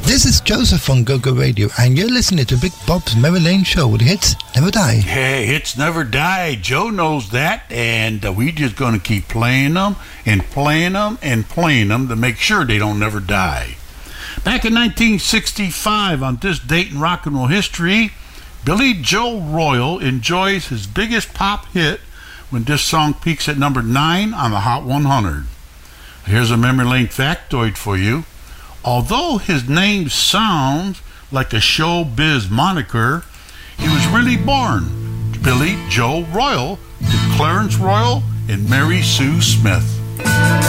This is Joseph on Go-Go Radio, and you're listening to Big Bob's Merry Lane Show, where the hits never die. Hey, hits never die. Joe knows that, and we just going to keep playing them and playing them and playing them to make sure they don't never die. Back in 1965, on this date in rock and roll history, Billy Joe Royal enjoys his biggest pop hit when this song peaks at number 9 on the Hot 100. Here's a memory lane factoid for you. Although his name sounds like a showbiz moniker, he was really born Billy Joe Royal to Clarence Royal and Mary Sue Smith.